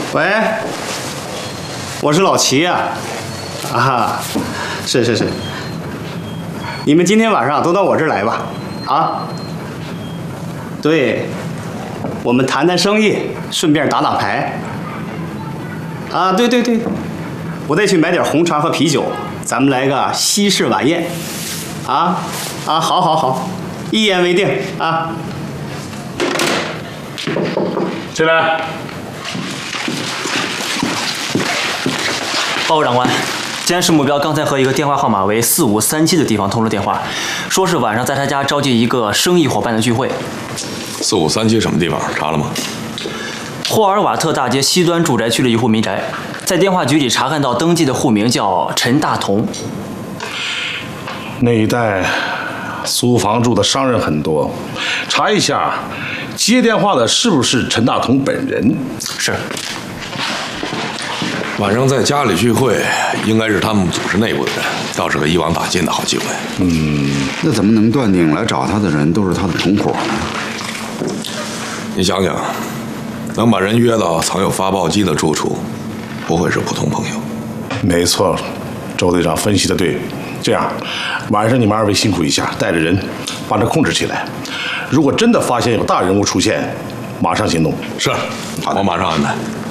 喂，我是老齐呀。啊，是，你们今天晚上都到我这儿来吧。啊，对，我们谈谈生意，顺便打打牌。啊，对，我得去买点红肠和啤酒，咱们来个西式晚宴。好，一言为定啊。 进来。 报告长官，监视目标刚才和一个电话号码为4537的地方通了电话，说是晚上在他家召集一个生意伙伴的聚会。 4537什么地方？查了吗？ 霍尔瓦特大街西端住宅区的一户民宅，在电话局里查看到登记的户名叫陈大同。 那一带租房住的商人很多，查一下接电话的是不是陈大同本人？ 是。 晚上在家里聚会，应该是他们组织内部的人，倒是个一网打尽的好机会。 那怎么能断定来找他的人都是他的同伙呢？ 你想想，能把人约到藏有发报机的住处，不会是普通朋友。 没错，周队长分析的对。这样，晚上你们二位辛苦一下，带着人把这控制起来。如果真的发现有大人物出现，马上行动。 是，我马上安排。